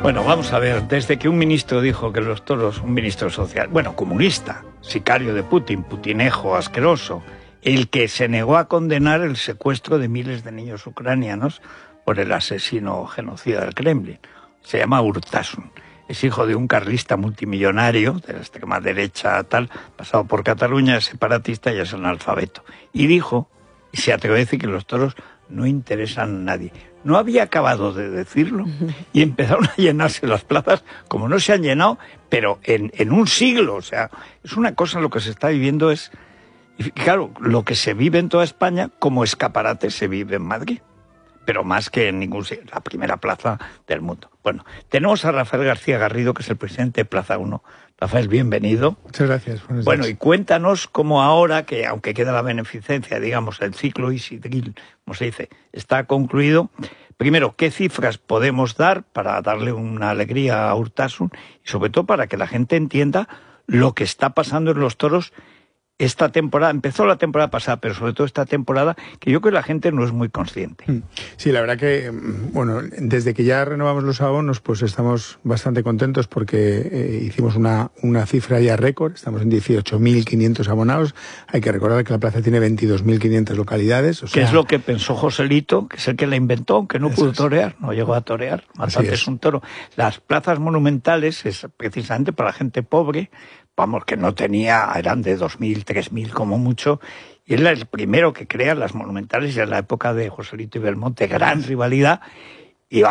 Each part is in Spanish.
Bueno, vamos a ver, desde que un ministro dijo que los toros, un ministro social, bueno, comunista, sicario de Putin, putinejo, asqueroso, el que se negó a condenar el secuestro de miles de niños ucranianos por el asesino genocida del Kremlin. Se llama Urtasun. Es hijo de un carlista multimillonario, de la extrema derecha tal, pasado por Cataluña, es separatista y es analfabeto. Y dijo, y se atrevió a decir que los toros no interesan a nadie. No había acabado de decirlo y empezaron a llenarse las plazas como no se han llenado, pero en un siglo. O sea, es una cosa, lo que se está viviendo es... Y claro, lo que se vive en toda España, como escaparate se vive en Madrid, pero más que en ningún sitio, la primera plaza del mundo. Bueno, tenemos a Rafael García Garrido, que es el presidente de Plaza 1. Rafael, bienvenido. Muchas gracias. Bueno, y cuéntanos cómo ahora, que aunque queda la beneficencia, digamos, el ciclo isidril, como se dice, está concluido. Primero, ¿qué cifras podemos dar para darle una alegría a Urtasun? Y sobre todo para que la gente entienda lo que está pasando en los toros esta temporada. Empezó la temporada pasada, pero sobre todo esta temporada, que yo creo que la gente no es muy consciente. Sí, la verdad que, bueno, desde que ya renovamos los abonos, pues estamos bastante contentos porque hicimos una cifra ya récord. Estamos en 18.500 abonados. Hay que recordar que la plaza tiene 22.500 localidades. O sea, que es lo que pensó Joselito, que es el que la inventó, aunque no pudo torear, no llegó a torear. Bastante es un toro. Las plazas monumentales es precisamente para la gente pobre, vamos, que no tenía, eran de 2.000, 3.000 como mucho, y él era el primero que crea las monumentales, y en la época de Joselito y Belmonte, gran rivalidad, y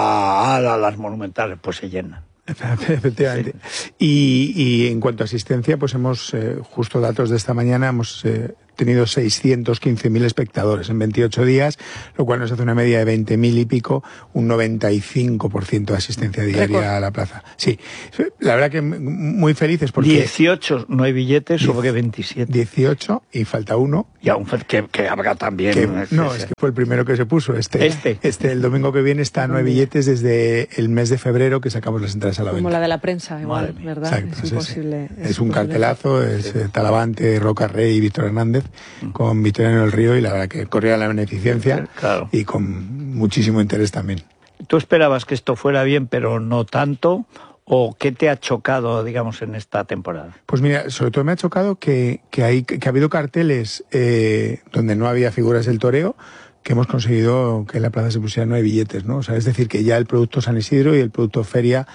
las monumentales, pues se llenan. Efectivamente. Sí. Y en cuanto a asistencia, pues hemos, justo datos de esta mañana, hemos tenido 615.000 espectadores en 28 días, lo cual nos hace una media de 20.000 y pico, un 95% de asistencia diaria a la plaza. Sí, la verdad que muy felices porque... 18 no hay billetes sobre 27. 18 y falta uno. Y aún que habrá también... Es que fue el primero que se puso. El domingo que viene no hay billetes desde el mes de febrero que sacamos las entradas a la venta. Como la de la prensa, igual, ¿verdad? Exacto, es imposible. Es un cartelazo, es Talavante, Roca Rey y Víctor Hernández, con Victoriano del Río, y la verdad que corría la beneficencia, claro, y con muchísimo interés también. ¿Tú esperabas que esto fuera bien, pero no tanto? ¿O qué te ha chocado, digamos, en esta temporada? Pues mira, sobre todo me ha chocado que ha habido carteles donde no había figuras del toreo, que hemos conseguido que en la plaza se pusieran 9 billetes, ¿no? O sea, es decir, que ya el producto San Isidro y el producto Feria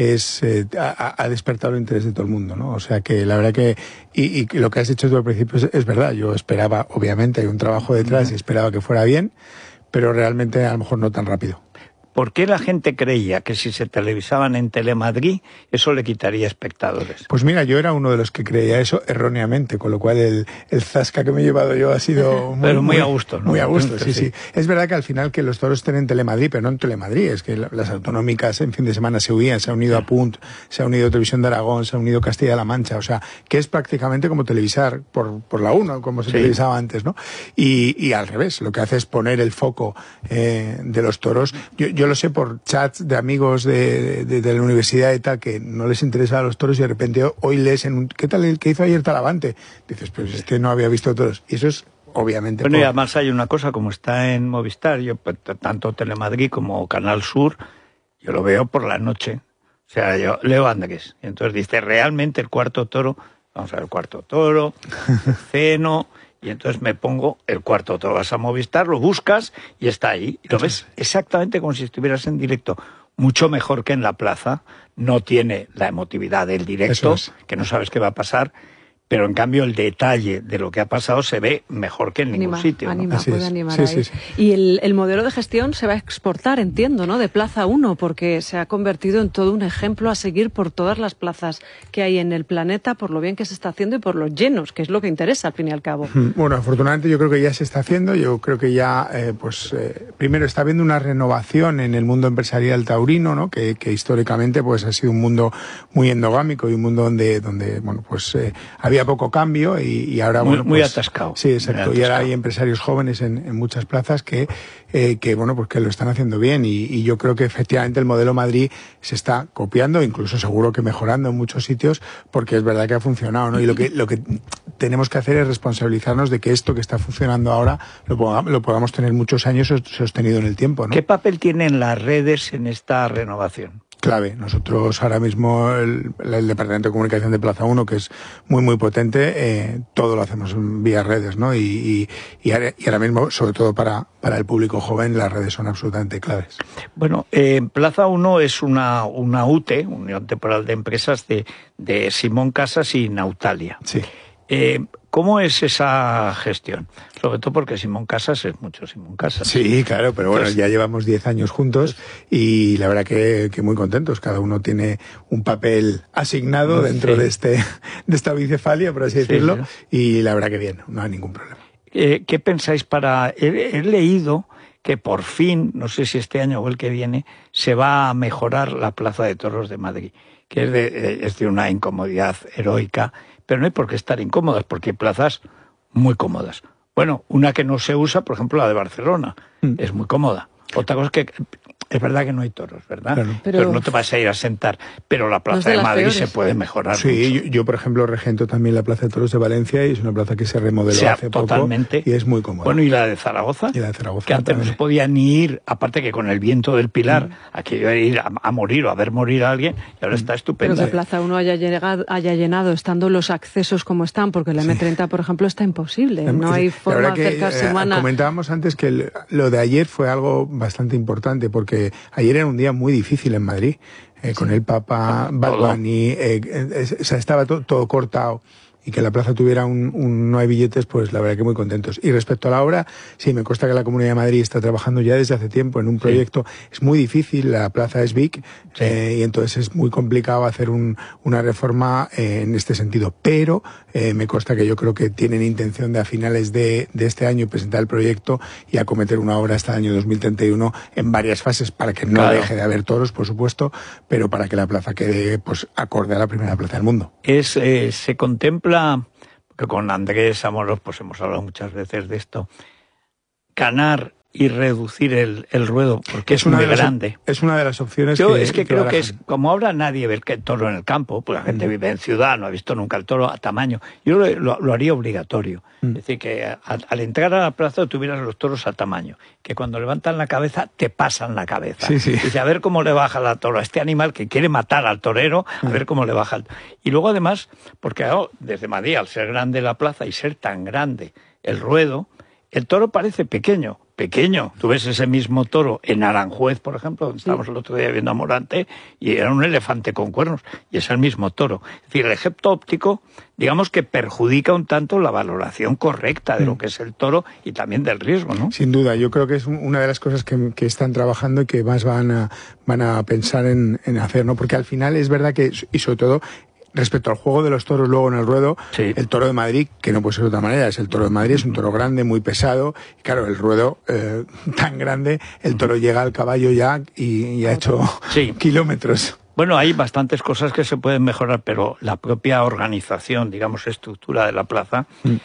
ha despertado el interés de todo el mundo, ¿no? O sea, que la verdad que... Y lo que has hecho tú al principio es verdad. Yo esperaba, obviamente, hay un trabajo detrás y esperaba que fuera bien, pero realmente a lo mejor no tan rápido. ¿Por qué la gente creía que si se televisaban en Telemadrid eso le quitaría espectadores? Pues mira, yo era uno de los que creía eso erróneamente, con lo cual el zasca que me he llevado yo ha sido muy a gusto, ¿no? Muy a gusto, sí. Es verdad que al final que los toros estén en Telemadrid, pero no en Telemadrid, es que las autonómicas en fin de semana se unían, se ha unido a Punt, se ha unido Televisión de Aragón, se ha unido Castilla-La Mancha, o sea, que es prácticamente como televisar por la 1, como se televisaba antes, ¿no? Y al revés, lo que hace es poner el foco de los toros. Yo lo sé por chats de amigos de la universidad y tal, que no les interesa a los toros, y de repente hoy lees ¿qué tal el que hizo ayer Talavante? Dices, pues este no había visto toros. Y eso es obviamente... Bueno, y además hay una cosa, como está en Movistar, yo tanto Telemadrid como Canal Sur, yo lo veo por la noche. O sea, yo leo Andrés. Y entonces dice, realmente el cuarto toro, vamos a ver el cuarto toro, ceno... Y entonces me pongo el cuarto toro. Vas a Movistar, lo buscas y está ahí. Y lo ves exactamente como si estuvieras en directo. Mucho mejor que en la plaza. No tiene la emotividad del directo, que no sabes qué va a pasar. Pero en cambio el detalle de lo que ha pasado se ve mejor que en ningún sitio, ¿no? Puede animar ahí. Sí. Y el modelo de gestión se va a exportar, entiendo, ¿no? De Plaza 1, porque se ha convertido en todo un ejemplo a seguir por todas las plazas que hay en el planeta, por lo bien que se está haciendo y por los llenos, que es lo que interesa al fin y al cabo. Bueno, afortunadamente yo creo que ya se está haciendo. Yo creo que ya, primero está habiendo una renovación en el mundo empresarial taurino, ¿no? Que históricamente pues ha sido un mundo muy endogámico y un mundo donde bueno, pues había poco cambio y ahora muy atascado. Sí, exacto. Y ahora hay empresarios jóvenes en muchas plazas que bueno, pues que lo están haciendo bien, y yo creo que efectivamente el modelo Madrid se está copiando, incluso seguro que mejorando en muchos sitios, porque es verdad que ha funcionado, ¿no? Y lo que tenemos que hacer es responsabilizarnos de que esto que está funcionando ahora lo podamos tener muchos años sostenido en el tiempo, ¿no? ¿Qué papel tienen las redes en esta renovación? clave. Nosotros ahora mismo, el Departamento de Comunicación de Plaza 1, que es muy, muy potente, todo lo hacemos vía redes, ¿no? Y ahora mismo, sobre todo para el público joven, las redes son absolutamente claves. Bueno, Plaza 1 es una UTE, Unión Temporal de Empresas, de Simón Casas y Nautalia. Sí. ¿Cómo es esa gestión? Sobre todo porque Simón Casas es mucho Simón Casas. Sí, claro, pero bueno, ya llevamos 10 años juntos y la verdad que muy contentos. Cada uno tiene un papel asignado dentro de esta bicefalia, por así decirlo, y la verdad que bien, no hay ningún problema. ¿Qué pensáis he leído que por fin, no sé si este año o el que viene, se va a mejorar la Plaza de Toros de Madrid, que es de una incomodidad heroica, pero no hay por qué estar incómodas, porque hay plazas muy cómodas. Bueno, una que no se usa, por ejemplo, la de Barcelona, es muy cómoda. Otra cosa es que es verdad que no hay toros, ¿verdad? Claro. Pero no te vas a ir a sentar. Pero la Plaza de Madrid se puede mejorar mucho. Yo, por ejemplo, regento también la Plaza de Toros de Valencia y es una plaza que se remodeló hace totalmente. Poco y es muy cómoda. Bueno, ¿y la de Zaragoza? Y la de Zaragoza que antes no se podía ni ir, aparte que con el viento del Pilar, aquello de ir a morir o a ver morir a alguien, y ahora está estupendo. Pero que Plaza 1 haya llenado estando los accesos como están, porque la M30, por ejemplo, está imposible. No hay forma de acercarse humana. Comentábamos antes que lo de ayer fue algo bastante importante, porque ayer era un día muy difícil en Madrid, con el Papa, Bad Bunny, estaba todo cortado, y que la plaza tuviera no hay billetes, pues la verdad que muy contentos. Y respecto a la obra, sí, me consta que la Comunidad de Madrid está trabajando ya desde hace tiempo en un proyecto. Es muy difícil, la plaza es big, y entonces es muy complicado hacer una reforma en este sentido. Pero me consta que yo creo que tienen intención de a finales de este año presentar el proyecto y acometer una obra hasta el año 2031 en varias fases, para que no deje de haber toros, por supuesto, pero para que la plaza quede pues acorde a la primera plaza del mundo. Se contempla, porque con Andrés Amoros pues hemos hablado muchas veces de esto, ganar y reducir el ruedo, porque es muy grande. Es una de las opciones. Yo creo que es, como ahora nadie ve el toro en el campo, pues la gente vive en ciudad, no ha visto nunca el toro a tamaño, yo lo haría obligatorio. Es decir, que al entrar a la plaza tuvieras los toros a tamaño, que cuando levantan la cabeza te pasan la cabeza. Dice, a ver cómo le baja la toro a este animal que quiere matar al torero, a ver cómo le baja. Y luego además, porque desde Madrid, al ser grande la plaza y ser tan grande el ruedo, el toro parece pequeño. Tú ves ese mismo toro en Aranjuez, por ejemplo, donde estábamos el otro día viendo a Morante, y era un elefante con cuernos, y es el mismo toro. Es decir, el efecto óptico, digamos que perjudica un tanto la valoración correcta de lo que es el toro y también del riesgo, ¿no? Sin duda, yo creo que es una de las cosas que están trabajando y que más van a pensar en hacer, ¿no? Porque al final es verdad que, y sobre todo, respecto al juego de los toros luego en el ruedo, el toro de Madrid, que no puede ser de otra manera, es el toro de Madrid, es un toro grande, muy pesado, y claro, el ruedo tan grande, el toro llega al caballo ya y ha hecho kilómetros. Bueno, hay bastantes cosas que se pueden mejorar, pero la propia organización, digamos, estructura de la plaza.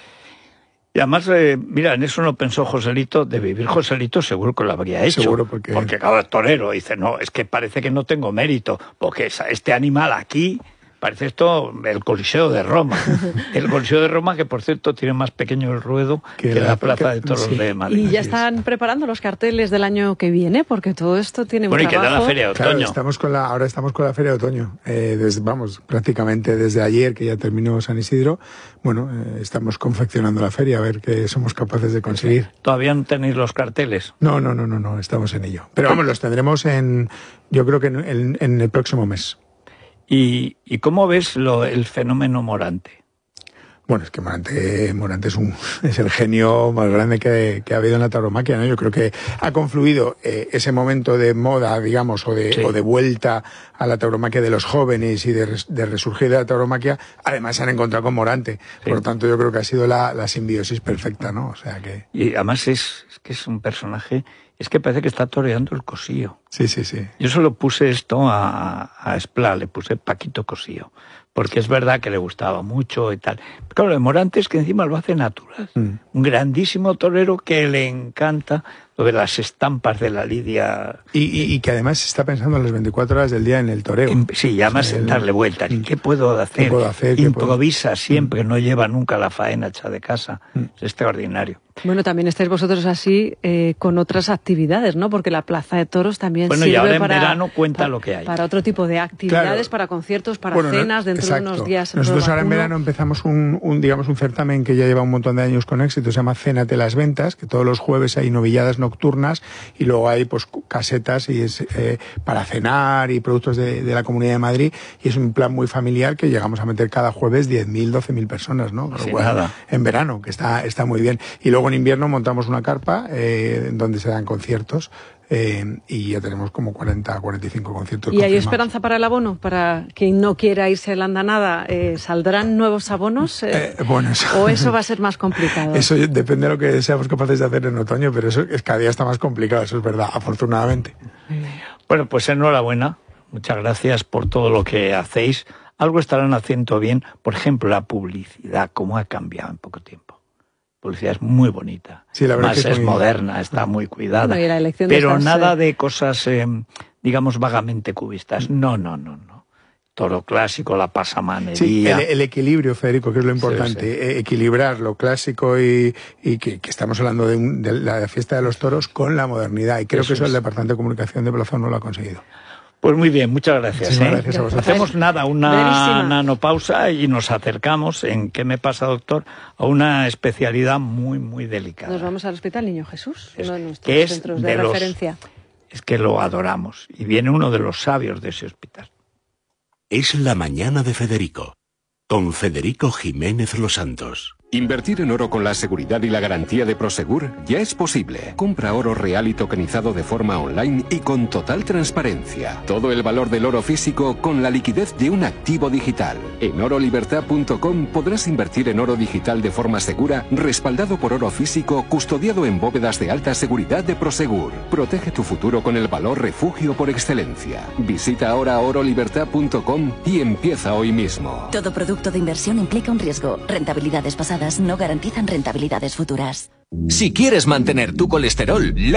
Y además, mira, en eso no pensó Joselito, de vivir Joselito seguro que lo habría hecho. Seguro, porque cada torero dice, no, es que parece que no tengo mérito, porque este animal aquí... Parece esto el Coliseo de Roma. El Coliseo de Roma, que por cierto tiene más pequeño el ruedo que la Plaza de Toros de Madrid. Y ya están preparando los carteles del año que viene, porque todo esto tiene un trabajo. Bueno, y queda la Feria de Otoño. Claro, ahora estamos con la Feria de Otoño. Prácticamente desde ayer, que ya terminó San Isidro, estamos confeccionando la feria, a ver qué somos capaces de conseguir. ¿Todavía no tenéis los carteles? No, estamos en ello. Pero los tendremos yo creo que en el próximo mes. ¿Y cómo ves el fenómeno Morante? Bueno, es que Morante es el genio más grande que ha habido en la tauromaquia, ¿no? Yo creo que ha confluido ese momento de moda, digamos, o de vuelta a la tauromaquia de los jóvenes y de resurgir de la tauromaquia. Además se han encontrado con Morante. Por lo tanto, yo creo que ha sido la simbiosis perfecta, ¿no? O sea que... Y además es que es un personaje... Es que parece que está toreando el Cosío. Sí. Yo solo puse esto a Esplá, le puse Paquito Cosío, porque es verdad que le gustaba mucho y tal. Pero claro, de Morante es que encima lo hace natural. Un grandísimo torero que le encanta lo de las estampas de la lidia. Y que además se está pensando en las 24 horas del día en el toreo. Sí, además en darle vueltas. ¿Y qué puedo hacer? ¿Qué puedo hacer? Improvisa siempre, no lleva nunca la faena hecha de casa. Es extraordinario. Bueno, también estáis vosotros así con otras actividades, ¿no? Porque la Plaza de Toros también sirve y ahora en verano cuenta lo que hay. Para otro tipo de actividades, para conciertos, para cenas, dentro de unos días. Nosotros ahora en verano empezamos un certamen que ya lleva un montón de años con éxito, se llama Cénate las Ventas, que todos los jueves hay novilladas nocturnas y luego hay pues casetas y es para cenar y productos de la Comunidad de Madrid, y es un plan muy familiar que llegamos a meter cada jueves 10.000, 12.000 personas, ¿no? Nada. En verano, que está muy bien. Y luego en invierno montamos una carpa donde se dan conciertos. Y ya tenemos como 40, 45 conciertos. ¿Y hay esperanza para el abono? Para quien no quiera irse a la andanada, ¿saldrán nuevos abonos? Bueno, ¿O eso va a ser más complicado? Eso depende de lo que seamos capaces de hacer en otoño, pero eso cada día está más complicado, eso es verdad, afortunadamente. Bueno, pues enhorabuena. Muchas gracias por todo lo que hacéis. Algo estarán haciendo bien. Por ejemplo, la publicidad, cómo ha cambiado en poco tiempo. La publicidad es muy bonita, sí, la verdad más que es moderna, está muy cuidada, pero nada de cosas, digamos, vagamente cubistas. No. Toro clásico, la pasamanería. Sí, el equilibrio, Federico, que es lo importante. Sí. Equilibrar lo clásico y que estamos hablando de la fiesta de los toros con la modernidad. Y creo que eso el Departamento de Comunicación de Plaza no lo ha conseguido. Pues muy bien, muchas gracias. Gracias a vosotros. Hacemos una nanopausa y nos acercamos, en ¿Qué me pasa, doctor?, a una especialidad muy, muy delicada. Nos vamos al Hospital Niño Jesús, uno de nuestros que centros de referencia. Es que lo adoramos y viene uno de los sabios de ese hospital. Es la mañana de Federico, con Federico Jiménez Los Santos. Invertir en oro con la seguridad y la garantía de Prosegur ya es posible. Compra oro real y tokenizado de forma online y con total transparencia. Todo el valor del oro físico con la liquidez de un activo digital. En orolibertad.com podrás invertir en oro digital de forma segura, respaldado por oro físico, custodiado en bóvedas de alta seguridad de Prosegur. Protege tu futuro con el valor refugio por excelencia. Visita ahora orolibertad.com y empieza hoy mismo. Todo producto de inversión implica un riesgo. Rentabilidades pasadas no garantizan rentabilidades futuras. Si quieres mantener tu colesterol